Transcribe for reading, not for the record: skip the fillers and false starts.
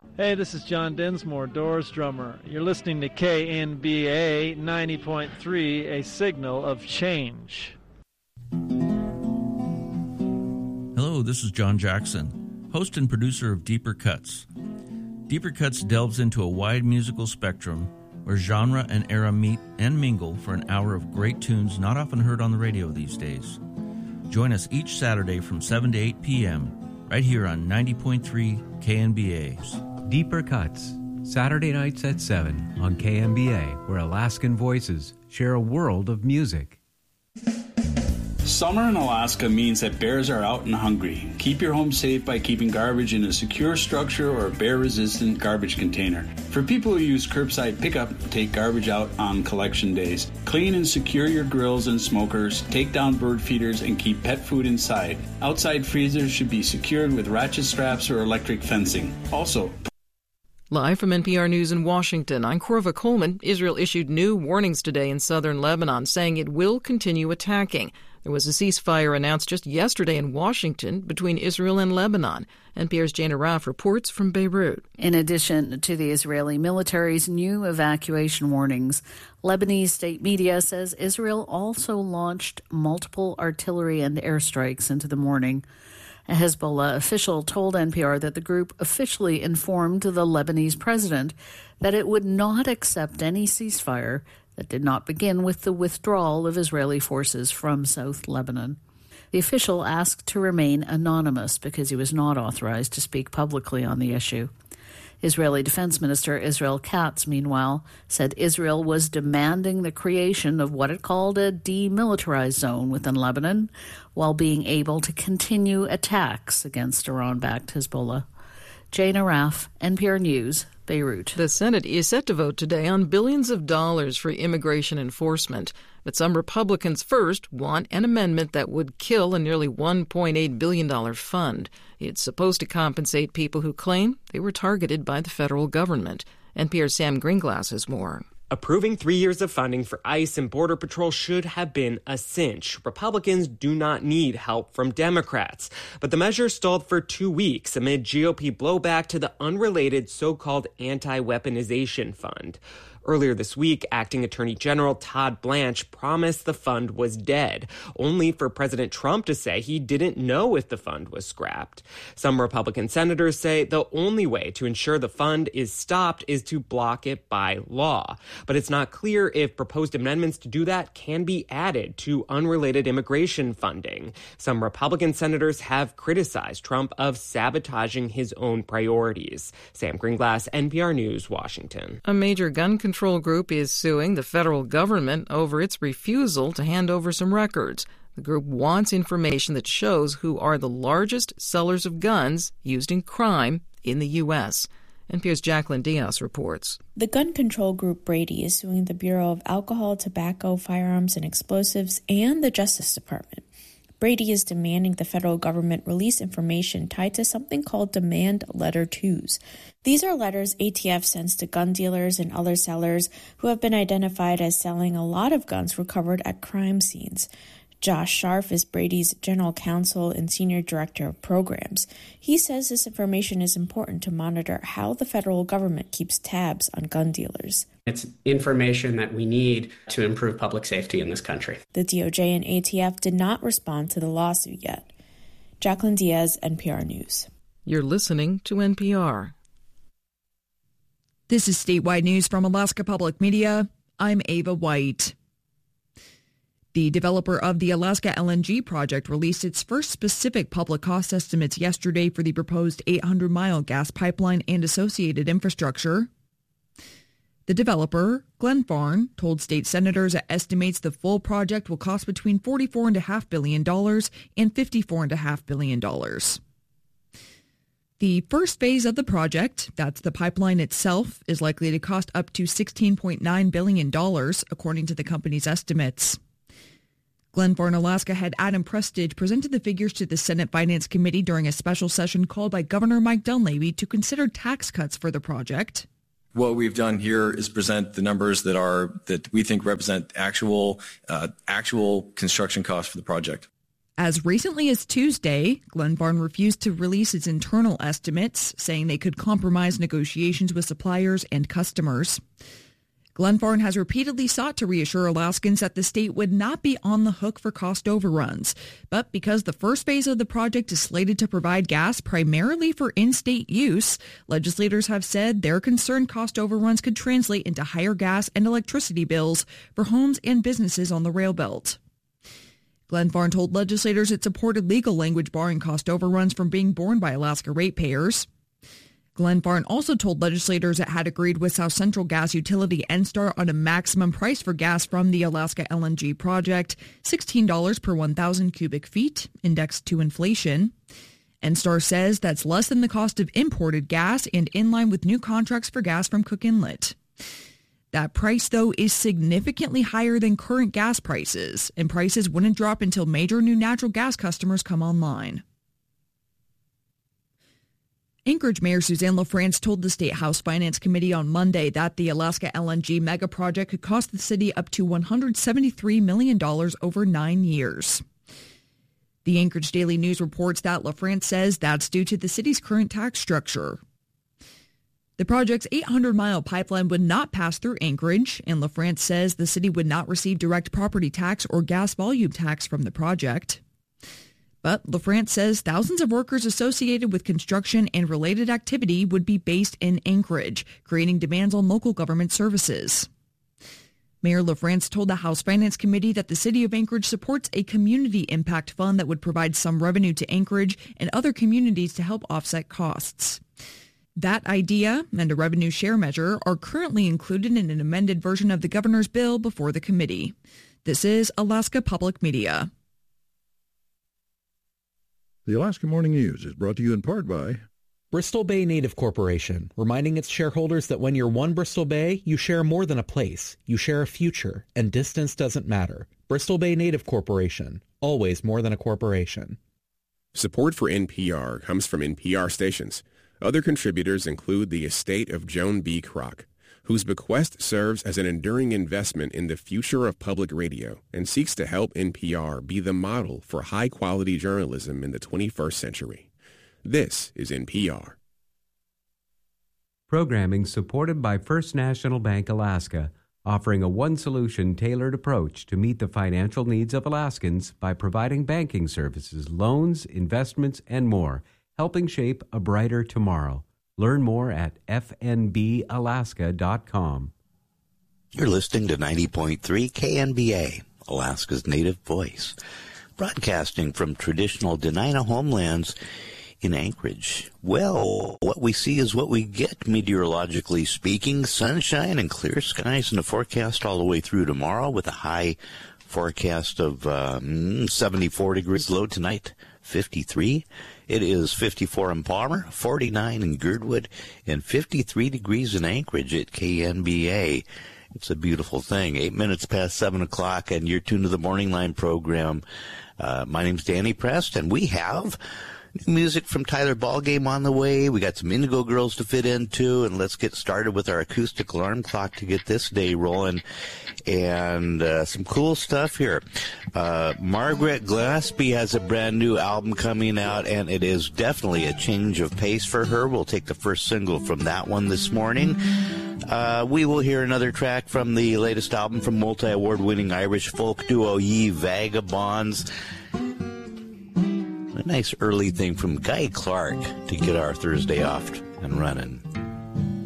Hey, this is John Dinsmore, Doors drummer. You're listening to KNBA 90.3, a signal of change. Hello, this is John Jackson, host and producer of Deeper Cuts. Deeper Cuts delves into a wide musical spectrum where genre and era meet and mingle for an hour of great tunes not often heard on the radio these days. Join us each Saturday from 7 to 8 p.m. right here on 90.3 KNBA's. Deeper Cuts, Saturday nights at 7 on KNBA, where Alaskan voices share a world of music. Summer in Alaska means that bears are out and hungry. Keep your home safe by keeping garbage in a secure structure or a bear-resistant garbage container. For people who use curbside pickup, take garbage out on collection days. Clean and secure your grills and smokers, take down bird feeders, and keep pet food inside. Outside freezers should be secured with ratchet straps or electric fencing. Also, live from NPR News in Washington, I'm Corva Coleman. Israel issued new warnings today in southern Lebanon, saying it will continue attacking. There was a ceasefire announced just yesterday in Washington between Israel and Lebanon. NPR's Jana Raff reports from Beirut. In addition to the Israeli military's new evacuation warnings, Lebanese state media says Israel also launched multiple artillery and airstrikes into the morning. A Hezbollah official told NPR that the group officially informed the Lebanese president that it would not accept any ceasefire that did not begin with the withdrawal of Israeli forces from South Lebanon. The official asked to remain anonymous because he was not authorized to speak publicly on the issue. Israeli Defense Minister Israel Katz, meanwhile, said Israel was demanding the creation of what it called a demilitarized zone within Lebanon, while being able to continue attacks against Iran-backed Hezbollah. Jana Raff, NPR News, Beirut. The Senate is set to vote today on billions of dollars for immigration enforcement. But some Republicans first want an amendment that would kill a nearly $1.8 billion fund. It's supposed to compensate people who claim they were targeted by the federal government. NPR's Sam Greenglass has more. Approving 3 years of funding for ICE and Border Patrol should have been a cinch. Republicans do not need help from Democrats. But the measure stalled for 2 weeks amid GOP blowback to the unrelated so-called anti-weaponization fund. Earlier this week, Acting Attorney General Todd Blanche promised the fund was dead, only for President Trump to say he didn't know if the fund was scrapped. Some Republican senators say the only way to ensure the fund is stopped is to block it by law. But it's not clear if proposed amendments to do that can be added to unrelated immigration funding. Some Republican senators have criticized Trump of sabotaging his own priorities. Sam Greenglass, NPR News, Washington. A major gun control group is suing the federal government over its refusal to hand over some records. The group wants information that shows who are the largest sellers of guns used in crime in the U.S. NPR's Jacqueline Diaz reports. The gun control group Brady is suing the Bureau of Alcohol, Tobacco, Firearms, and Explosives and the Justice Department. Brady is demanding the federal government release information tied to something called Demand Letter 2s. These are letters ATF sends to gun dealers and other sellers who have been identified as selling a lot of guns recovered at crime scenes. Josh Scharf is Brady's general counsel and senior director of programs. He says this information is important to monitor how the federal government keeps tabs on gun dealers. It's information that we need to improve public safety in this country. The DOJ and ATF did not respond to the lawsuit yet. Jacqueline Diaz, NPR News. You're listening to NPR. This is statewide news from Alaska Public Media. I'm Ava White. The developer of the Alaska LNG project released its first specific public cost estimates yesterday for the proposed 800-mile gas pipeline and associated infrastructure. The developer, Glenfarne, told state senators it estimates the full project will cost between $44.5 billion and $54.5 billion. The first phase of the project, that's the pipeline itself, is likely to cost up to $16.9 billion, according to the company's estimates. Glenfarne, Alaska head Adam Prestage presented the figures to the Senate Finance Committee during a special session called by Governor Mike Dunleavy to consider tax cuts for the project. What we've done here is present the numbers that we think represent actual construction costs for the project. As recently as Tuesday, Glenfarne refused to release its internal estimates, saying they could compromise negotiations with suppliers and customers. Glenfarne has repeatedly sought to reassure Alaskans that the state would not be on the hook for cost overruns. But because the first phase of the project is slated to provide gas primarily for in-state use, legislators have said they're concerned cost overruns could translate into higher gas and electricity bills for homes and businesses on the rail belt. Glenfarne told legislators it supported legal language barring cost overruns from being borne by Alaska ratepayers. Glenfarne also told legislators it had agreed with South Central gas utility NSTAR on a maximum price for gas from the Alaska LNG project, $16 per 1,000 cubic feet, indexed to inflation. NSTAR says that's less than the cost of imported gas and in line with new contracts for gas from Cook Inlet. That price, though, is significantly higher than current gas prices, and prices wouldn't drop until major new natural gas customers come online. Anchorage Mayor Suzanne LaFrance told the State House Finance Committee on Monday that the Alaska LNG mega project could cost the city up to $173 million over 9 years. The Anchorage Daily News reports that LaFrance says that's due to the city's current tax structure. The project's 800-mile pipeline would not pass through Anchorage, and LaFrance says the city would not receive direct property tax or gas volume tax from the project. But LaFrance says thousands of workers associated with construction and related activity would be based in Anchorage, creating demands on local government services. Mayor LaFrance told the House Finance Committee that the city of Anchorage supports a community impact fund that would provide some revenue to Anchorage and other communities to help offset costs. That idea and a revenue share measure are currently included in an amended version of the governor's bill before the committee. This is Alaska Public Media. The Alaska Morning News is brought to you in part by Bristol Bay Native Corporation, reminding its shareholders that when you're one Bristol Bay, you share more than a place. You share a future, and distance doesn't matter. Bristol Bay Native Corporation, always more than a corporation. Support for NPR comes from NPR stations. Other contributors include the estate of Joan B. Kroc, whose bequest serves as an enduring investment in the future of public radio and seeks to help NPR be the model for high-quality journalism in the 21st century. This is NPR. Programming supported by First National Bank Alaska, offering a one-solution tailored approach to meet the financial needs of Alaskans by providing banking services, loans, investments, and more, helping shape a brighter tomorrow. Learn more at fnbalaska.com. You're listening to 90.3 KNBA, Alaska's native voice, broadcasting from traditional Dena'ina homelands in Anchorage. Well, what we see is what we get, meteorologically speaking. Sunshine and clear skies in the forecast all the way through tomorrow, with a high forecast of 74 degrees, low tonight, 53. It is 54 in Palmer, 49 in Girdwood, and 53 degrees in Anchorage at KNBA. It's a beautiful thing. 8 minutes past 7 o'clock, and you're tuned to the Morning Line program. My name's Danny Prest, and we have new music from Tyler Ballgame on the way. We got some Indigo Girls to fit into, and let's get started with our acoustic alarm clock to get this day rolling. And some cool stuff here. Margaret Gillespie has a brand new album coming out, and it is definitely a change of pace for her. We'll take the first single from that one this morning. We will hear another track from the latest album from multi-award-winning Irish folk duo Ye Vagabonds. A nice early thing from Guy Clark to get our Thursday off and running.